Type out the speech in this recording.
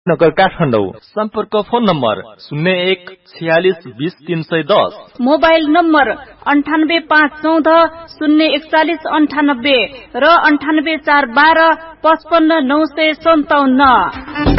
नगर काठमाडौँ। सम्पर्क phone number 0146200310, mobile number 9851404198 र 98412555957।